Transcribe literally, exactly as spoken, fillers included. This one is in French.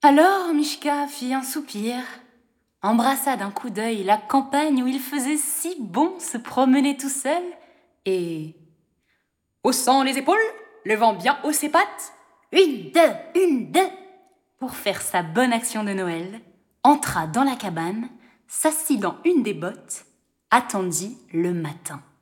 Alors Mishka fit un soupir, embrassa d'un coup d'œil la campagne où il faisait si bon se promener tout seul, et, haussant les épaules, levant bien haut ses pattes, une, deux, une, deux, pour faire sa bonne action de Noël, entra dans la cabane, s'assit dans une des bottes, attendit le matin.